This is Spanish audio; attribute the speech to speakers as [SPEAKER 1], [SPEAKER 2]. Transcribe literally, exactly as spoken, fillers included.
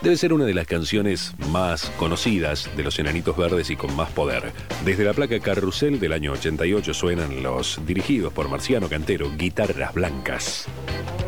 [SPEAKER 1] Debe ser una de las canciones más conocidas de los Enanitos Verdes y con más poder. Desde la placa Carrusel del año ochenta y ocho suenan los dirigidos por Marciano Cantero, Guitarras Blancas.